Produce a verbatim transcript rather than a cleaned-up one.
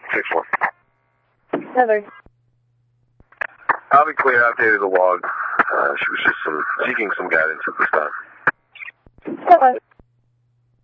six one. Heather. I'll be clear. I updated the log. Uh, she was just some, seeking some guidance at this time. Hello.